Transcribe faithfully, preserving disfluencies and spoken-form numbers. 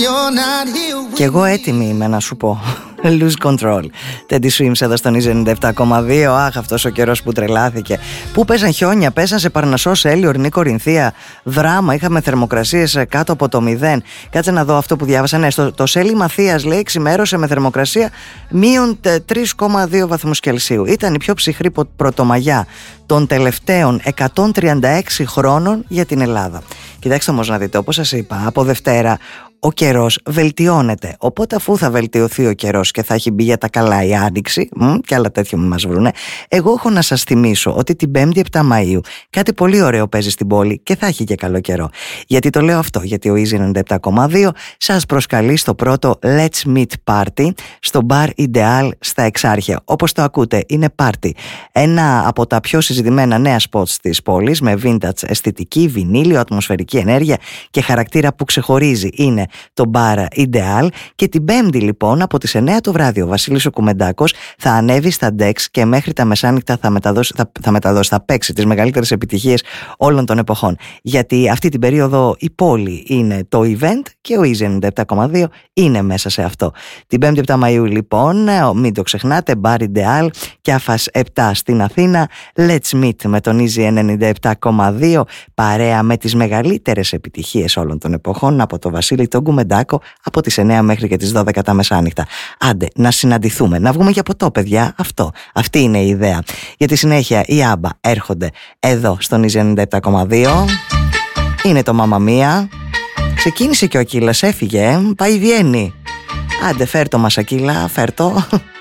Κι εγώ έτοιμη είμαι να σου πω. Lose Control. Teddy Swims εδώ στον Easy ενενήντα επτά κόμμα δύο. Αχ, αυτός ο καιρός που τρελάθηκε. Πού παίζαν χιόνια, παίζαν σε Παρνασσό, σε Έλιο, Ορεινή Κορινθία. Δράμα, είχαμε θερμοκρασίες κάτω από το μηδέν. Κάτσε να δω αυτό που διάβασα. Ναι, στο, το Σέλι Μαθίας λέει ξημέρωσε με θερμοκρασία μείον τρία κόμμα δύο βαθμούς Κελσίου. Ήταν η πιο ψυχρή πρωτομαγιά των τελευταίων εκατόν τριάντα έξι χρόνων για την Ελλάδα. Κοιτάξτε όμως να δείτε, όπως σας είπα, από Δευτέρα ο καιρός βελτιώνεται. Οπότε, αφού θα βελτιωθεί ο καιρός και θα έχει μπει για τα καλά η άνοιξη, μ, και άλλα τέτοια μου μας βρούνε, εγώ έχω να σας θυμίσω ότι την πέμπτη επτά Μαΐου κάτι πολύ ωραίο παίζει στην πόλη και θα έχει και καλό καιρό. Γιατί το λέω αυτό? Γιατί ο Easy ενενήντα επτά κόμμα δύο σας προσκαλεί στο πρώτο Let's Meet Party στο Bar Ideal στα Εξάρχεια. Όπως το ακούτε, είναι party. Ένα από τα πιο συζητημένα νέα spots της πόλης, με vintage αισθητική, βινίλιο, ατμοσφαιρική ενέργεια και χαρακτήρα που ξεχωρίζει, είναι το Bar Ideal. Και την Πέμπτη, λοιπόν, από τις εννιά το βράδυ, ο Βασίλης ο Κουμεντάκος θα ανέβει στα Dex και μέχρι τα μεσάνυχτα θα μεταδώσει, θα, θα μεταδώσει, θα παίξει τις μεγαλύτερες επιτυχίες όλων των εποχών. Γιατί αυτή την περίοδο η πόλη είναι το event και ο Easy ενενήντα επτά κόμμα δύο είναι μέσα σε αυτό. Την Πέμπτη επτά Μαΐου, λοιπόν, μην το ξεχνάτε, Bar Ideal, Κιάφας επτά στην Αθήνα. Let's Meet με τον Easy ενενήντα επτά κόμμα δύο, παρέα με τις μεγαλύτερες επιτυχίες όλων των εποχών από το Βασίλη τον Κουμεντάκο, από τις εννιά μέχρι και τις δώδεκα τα μεσάνυχτα. Άντε, να συναντηθούμε, να βγούμε για ποτό, παιδιά. Αυτό, αυτή είναι η ιδέα. Για τη συνέχεια, οι Άμπα έρχονται εδώ στον Easy ενενήντα επτά κόμμα δύο. Είναι το Μάμα Μία. Ξεκίνησε και ο Ακύλας, έφυγε, ε? Πάει Βιέννη. Άντε, φέρ' το μας, Ακύλα, φέρ' το.